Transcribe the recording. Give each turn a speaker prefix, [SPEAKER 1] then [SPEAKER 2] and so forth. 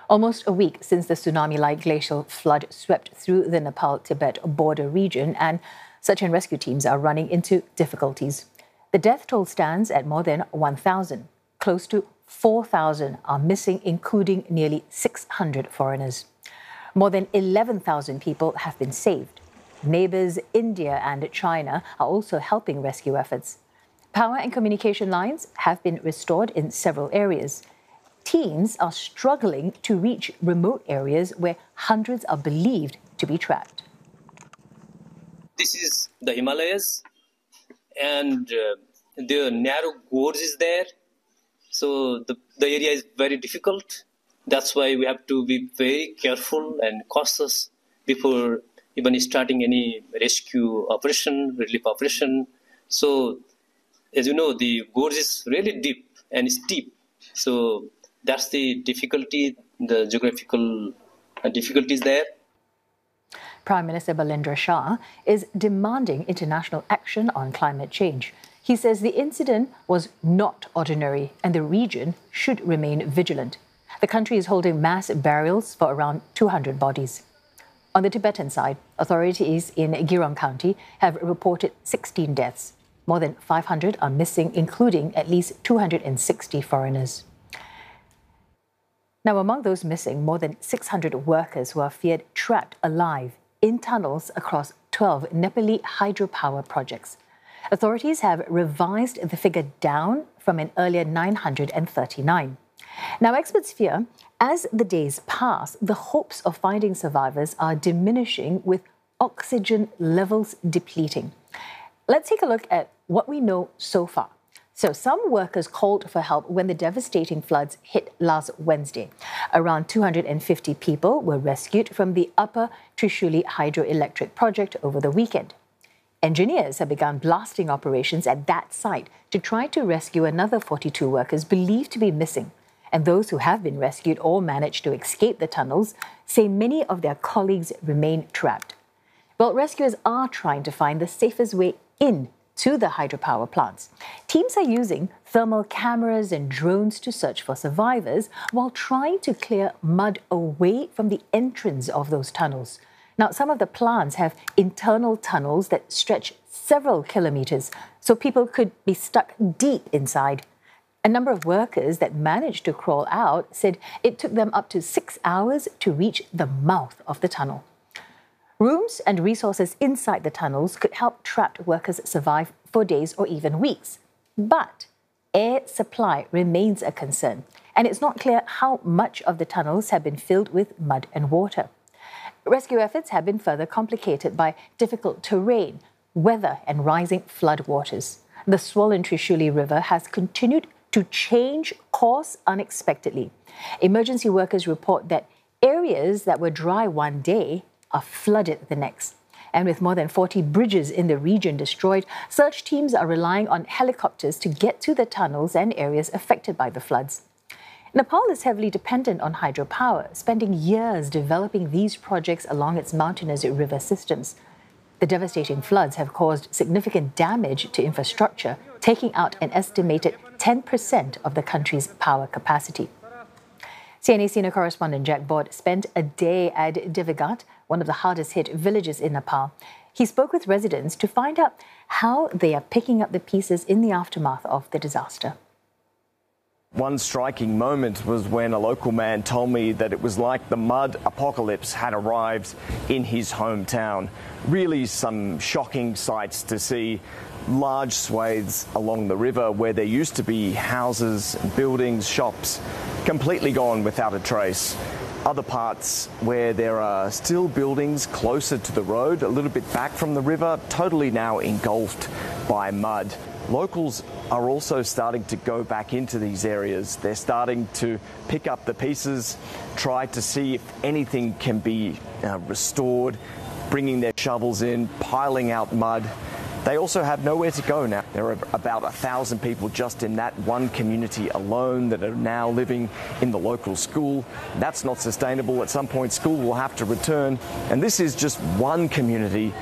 [SPEAKER 1] Almost a week since the tsunami-like glacial flood swept through the Nepal-Tibet border region, and search and rescue teams are running into difficulties. The death toll stands at more than 1,000. Close to 4,000 are missing, including nearly 600 foreigners. More than 11,000 people have been saved. Neighbours India and China are also helping rescue efforts. Power and communication lines have been restored in several areas. Teams are struggling to reach remote areas where hundreds are believed to be trapped.
[SPEAKER 2] This is the Himalayas, and the narrow gorge is there. So the area is very difficult. That's why we have to be very careful and cautious before even starting any rescue operation, relief operation. So, as you know, the gorge is really deep and steep. So that's the difficulty, the geographical difficulties there.
[SPEAKER 1] Prime Minister Balendra Shah is demanding international action on climate change. He says the incident was not ordinary and the region should remain vigilant. The country is holding mass burials for around 200 bodies. On the Tibetan side, authorities in Girong County have reported 16 deaths. More than 500 are missing, including at least 260 foreigners. Now, among those missing, more than 600 workers who are feared trapped alive in tunnels across 12 Nepali hydropower projects. Authorities have revised the figure down from an earlier 939. Now, experts fear as the days pass, the hopes of finding survivors are diminishing with oxygen levels depleting. Let's take a look at what we know so far. So some workers called for help when the devastating floods hit last Wednesday. Around 250 people were rescued from the Upper Trishuli hydroelectric project over the weekend. Engineers have begun blasting operations at that site to try to rescue another 42 workers believed to be missing. And those who have been rescued or managed to escape the tunnels say many of their colleagues remain trapped. Well, rescuers are trying to find the safest way in to the hydropower plants. Teams are using thermal cameras and drones to search for survivors while trying to clear mud away from the entrance of those tunnels. Now, some of the plants have internal tunnels that stretch several kilometers, so people could be stuck deep inside. A number of workers that managed to crawl out said it took them up to 6 hours to reach the mouth of the tunnel. Rooms and resources inside the tunnels could help trapped workers survive for days or even weeks. But air supply remains a concern, and it's not clear how much of the tunnels have been filled with mud and water. Rescue efforts have been further complicated by difficult terrain, weather, and rising flood waters. The swollen Trishuli River has continued to change course unexpectedly. Emergency workers report that areas that were dry one day are flooded the next. And with more than 40 bridges in the region destroyed, search teams are relying on helicopters to get to the tunnels and areas affected by the floods. Nepal is heavily dependent on hydropower, spending years developing these projects along its mountainous river systems. The devastating floods have caused significant damage to infrastructure, taking out an estimated 10% of the country's power capacity. CNA senior correspondent Jack Bott spent a day at Divighat, one of the hardest-hit villages in Nepal. He spoke with residents to find out how they are picking up the pieces in the aftermath of the disaster.
[SPEAKER 3] One striking moment was when a local man told me that it was like the mud apocalypse had arrived in his hometown. Really some shocking sights to see. Large swathes along the river where there used to be houses, buildings, shops, completely gone without a trace. Other parts where there are still buildings closer to the road, a little bit back from the river, totally now engulfed by mud. Locals are also starting to go back into these areas. They're starting to pick up the pieces, try to see if anything can be restored, bringing their shovels in, piling out mud. They also have nowhere to go now. There are about 1,000 people just in that one community alone that are now living in the local school. That's not sustainable. At some point, school will have to return. And this is just one community